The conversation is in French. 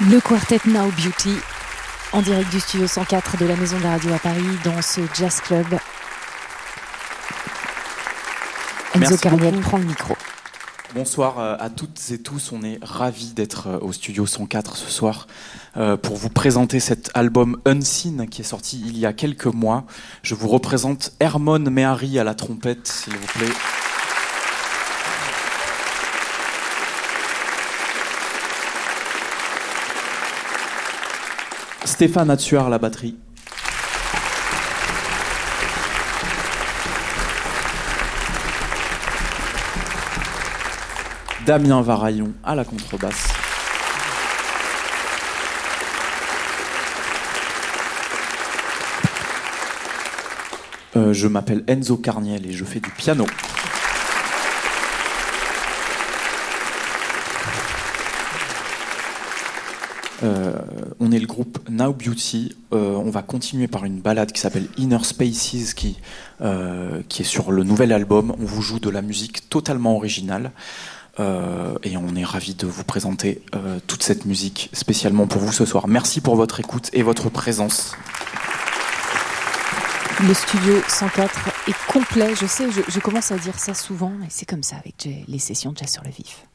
Le quartet Now Beauty, en direct du studio 104 de la Maison de la Radio à Paris, dans ce Jazz Club. Enzo Carniel prend le micro. Bonsoir à toutes et tous, on est ravis d'être au studio 104 ce soir pour vous présenter cet album Unseen qui est sorti il y a quelques mois. Je vous représente Hermon Mehari à la trompette, s'il vous plaît. Stéphane Atsuar à la batterie. Damien Varaillon à la contrebasse. Je m'appelle Enzo Carniel et je fais du piano. On est le groupe Now Beauty. On va continuer par une ballade qui s'appelle Inner Spaces qui est sur le nouvel album. On vous joue de la musique totalement originale. Et on est ravis de vous présenter toute cette musique spécialement pour vous ce soir. Merci pour votre écoute et votre présence. Le studio 104 est complet. Je sais, je commence à dire ça souvent, mais c'est comme ça avec les sessions de Jazz sur le vif.